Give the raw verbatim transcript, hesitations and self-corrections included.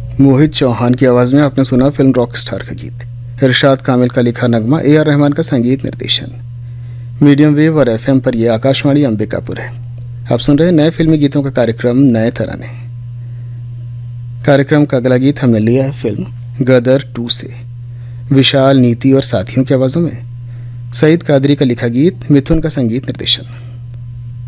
मोहित चौहान की आवाज़ में आपने सुना फिल्म रॉक स्टार का गीत। इरशाद कामिल का लिखा नगमा, ए आर रहमान का संगीत निर्देशन। मीडियम वेव और एफएम पर यह आकाशवाणी अंबिकापुर है। आप सुन रहे हैं नए फिल्मी गीतों का कार्यक्रम नए तराने। कार्यक्रम का अगला गीत हमने लिया है फिल्म गदर टू से। विशाल, नीति और साथियों की आवाज़ों में सईद कादरी का लिखा गीत, मिथुन का संगीत निर्देशन।